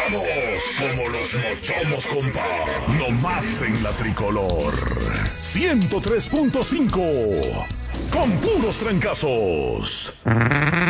mochamos como los mochamos, compa. No más en la tricolor. 103.5 con puros trancazos.